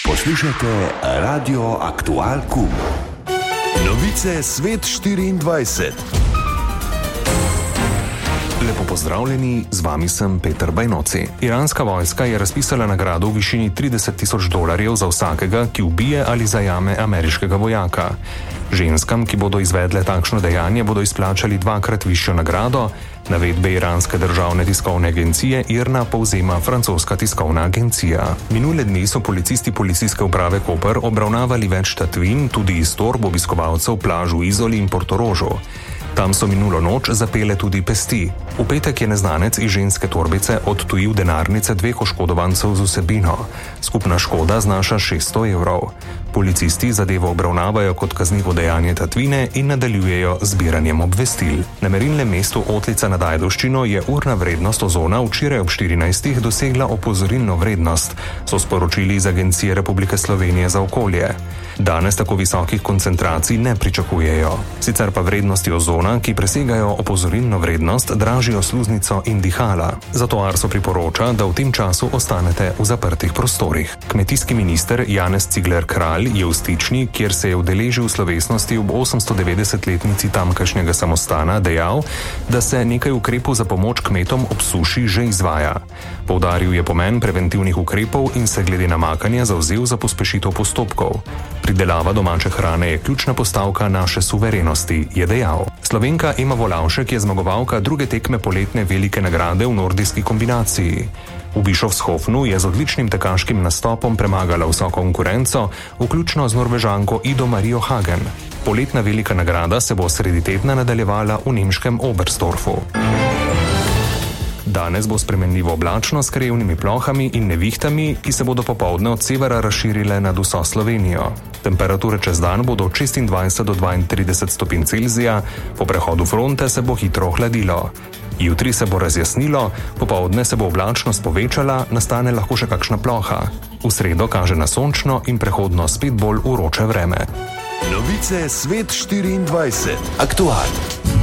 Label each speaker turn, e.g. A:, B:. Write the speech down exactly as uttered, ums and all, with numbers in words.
A: Poslušajte Radio Aktual Kum. Novice Svet štiriindvajset.
B: Lepo pozdravljeni, z vami sem Peter Bajnoci. Iranska vojska je razpisala nagrado v višini trideset tisoč dolarjev za vsakega, ki ubije ali zajame ameriškega vojaka. Ženskam, ki bodo izvedle takšno dejanje, bodo izplačali dvakrat višjo nagrado. Navedbe iranske državne tiskovne agencije I R N A povzema francoska tiskovna agencija. Minule dni so policisti policijske uprave Koper obravnavali več tatvin, tudi iz torb obiskovalcev plaž v Izoli in Portorožu. Tam so minulo noč zapele tudi pesti. V petek je neznanec iz ženske torbice odtujil denarnice dveh oškodovancev z vsebino. Skupna škoda znaša šeststo evrov. Policisti zadevo obravnavajo kot kaznivo dejanje tatvine in nadaljujejo z zbiranjem obvestil. Na merilnem mestu Otlica nad Ajdovščino je urna vrednost ozona včeraj ob štirinajstih dosegla opozorilno vrednost, so sporočili iz Agencije Republike Slovenije za okolje. Danes tako visokih koncentracij ne pričakujejo. Sicer pa vrednosti ozona, ki presegajo opozorilno vrednost, dražijo sluznico in dihala. Zato Arso priporoča, da v tem času ostanete v zaprtih prostorih. Kmetijski minister Janez Cigler Kralj je v Stični, kjer se je udeležil slovesnosti ob osemstodevetdesetletnici tamkajšnjega samostana, dejal, da se nekaj ukrepov za pomoč kmetom ob suši že izvaja. Poudaril je pomen preventivnih ukrepov in se glede namakanja zavzel za pospešitev postopkov. Pridelava domače hrane je ključna postavka naše suverenosti, je dejal. Slovenka Ema Volavšek je zmagovalka druge tekme poletne velike nagrade v nordijski kombinaciji. V Bischofshofenu je z odličnim tekaškim nastopom premagala vso konkurenco, vključno z Norvežanko Ido Marijo Hagen. Poletna velika nagrada se bo sredi tedna nadaljevala v nemškem Oberstdorfu. Danes bo spremenljivo oblačno s krajevnimi plohami in nevihtami, ki se bodo popoldne od severa razširile nad vso Slovenijo. Temperature čez dan bodo od šestindvajset do dvaintrideset stopinj Celzija, po prehodu fronte se bo hitro ohladilo. Jutri se bo razjasnilo, popoldne se bo oblačnost povečala, nastane lahko še kakšna ploha. V sredo kaže na sončno in prehodno spet bolj vroče vreme.
A: Novice Svet štiriindvajset. Aktual.